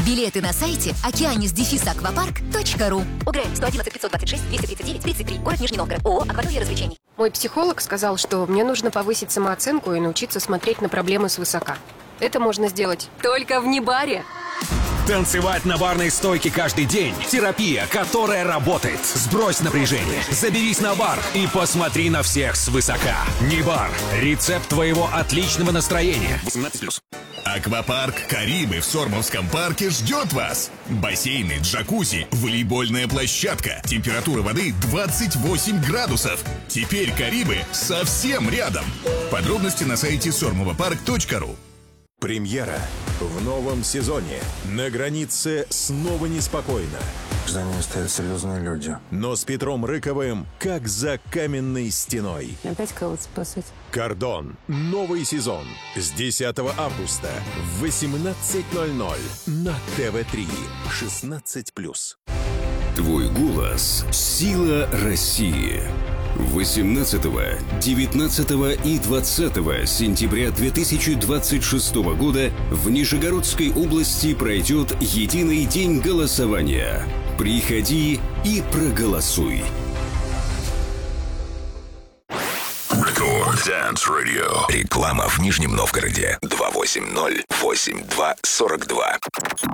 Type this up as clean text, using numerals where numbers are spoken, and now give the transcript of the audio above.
Билеты на сайте okeanis-аквапарк.ру. УГР 111 526 239 33. Город Нижний Новгород. ООО «Акватория развлечений». Мой психолог сказал, что мне нужно повысить самооценку и научиться смотреть на проблемы свысока. Это можно сделать только в Нибаре. Танцевать на барной стойке каждый день – терапия, которая работает. Сбрось напряжение, заберись на бар и посмотри на всех свысока. Нибар – рецепт твоего отличного настроения. 18+. Аквапарк «Карибы» в Сормовском парке ждет вас. Бассейны, джакузи, волейбольная площадка. Температура воды 28 градусов. Теперь «Карибы» совсем рядом. Подробности на сайте sormovapарк.ру. Премьера в новом сезоне. На границе снова неспокойно. За ними стоят серьезные люди. Но с Петром Рыковым как за каменной стеной. Опять кого-то спасать. «Кордон». Новый сезон. С 10 августа в 18:00 на ТВ3. 16+. Твой голос – сила России. 18, 19 и 20 сентября 2026 года в Нижегородской области пройдет единый день голосования. Приходи и проголосуй. Рекорд Dance Radio. Реклама в Нижнем Новгороде. 280-82-42.